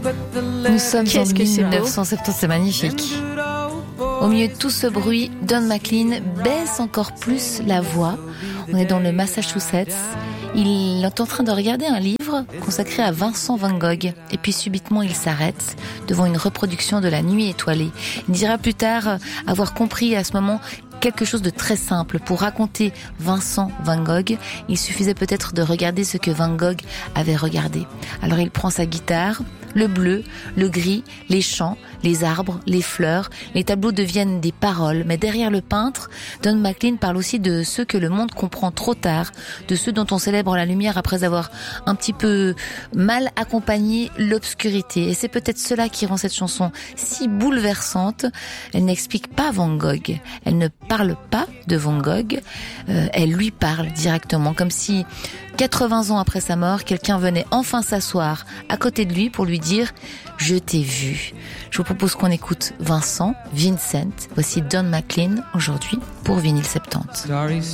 Nous sommes en Qu'est-ce que c'est beau. 1970, c'est magnifique. Au milieu de tout ce bruit, Don McLean baisse encore plus la voix. On est dans le Massachusetts. Il est en train de regarder un livre consacré à Vincent Van Gogh. Et puis subitement, il s'arrête devant une reproduction de La Nuit étoilée. Il dira plus tard avoir compris à ce moment quelque chose de très simple. Pour raconter Vincent Van Gogh, il suffisait peut-être de regarder ce que Van Gogh avait regardé. Alors il prend sa guitare, le bleu, le gris, les champs, les arbres, les fleurs, les tableaux deviennent des paroles. Mais derrière le peintre, Don McLean parle aussi de ceux que le monde comprend trop tard, de ceux dont on célèbre la lumière après avoir un petit peu mal accompagné l'obscurité. Et c'est peut-être cela qui rend cette chanson si bouleversante. Elle n'explique pas Van Gogh, elle ne parle pas de Van Gogh, elle lui parle directement, comme si 80 ans après sa mort, quelqu'un venait enfin s'asseoir à côté de lui pour lui dire « Je t'ai vu ». Je vous propose qu'on écoute Vincent. Voici Don McLean aujourd'hui pour Vinyl 70.